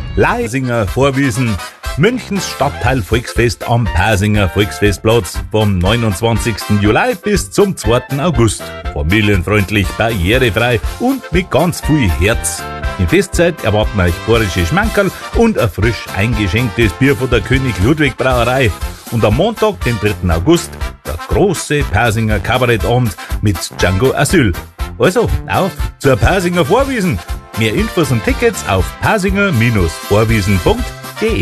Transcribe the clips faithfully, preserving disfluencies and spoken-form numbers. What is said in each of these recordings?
Leisinger Vorwiesen, Münchens Stadtteil Volksfest am Pasinger Volksfestplatz vom neunundzwanzigsten Juli bis zum zweiten August. Familienfreundlich, barrierefrei und mit ganz viel Herz. In Festzeit erwarten euch bayerische Schmankerl und ein frisch eingeschenktes Bier von der König Ludwig Brauerei. Und am Montag, den dritten August, der große Pasinger Kabarettabend mit Django Asyl. Also, auf zur Pasinger Vorwiesen. Mehr Infos und Tickets auf pasinger Vorwiesen punkt de.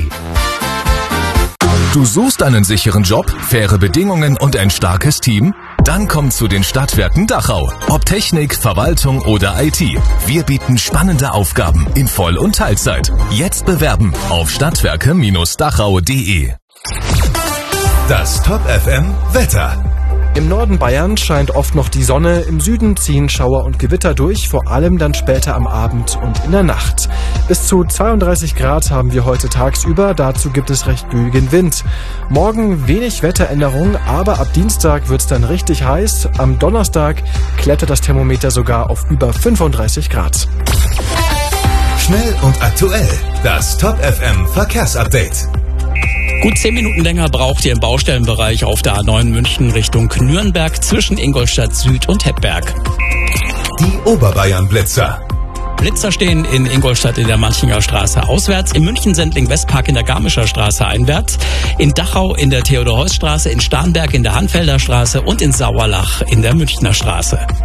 Du suchst einen sicheren Job, faire Bedingungen und ein starkes Team? Dann komm zu den Stadtwerken Dachau. Ob Technik, Verwaltung oder I T. Wir bieten spannende Aufgaben in Voll- und Teilzeit. Jetzt bewerben auf stadtwerke Dachau punkt de. Das Top F M Wetter. Im Norden Bayern scheint oft noch die Sonne, im Süden ziehen Schauer und Gewitter durch, vor allem dann später am Abend und in der Nacht. Bis zu zweiunddreißig Grad haben wir heute tagsüber, dazu gibt es recht blühigen Wind. Morgen wenig Wetteränderung, aber ab Dienstag wird's dann richtig heiß. Am Donnerstag klettert das Thermometer sogar auf über fünfunddreißig Grad. Schnell und aktuell, das Top F M Verkehrsupdate. Gut zehn Minuten länger braucht ihr im Baustellenbereich auf der A neun München Richtung Nürnberg zwischen Ingolstadt Süd und Heppberg. Die Oberbayern-Blitzer. Blitzer stehen in Ingolstadt in der Manchinger Straße auswärts, in München-Sendling-Westpark in der Garmischer Straße einwärts, in Dachau in der Theodor-Heuss-Straße, in Starnberg in der Hanfelder Straße und in Sauerlach in der Münchner Straße.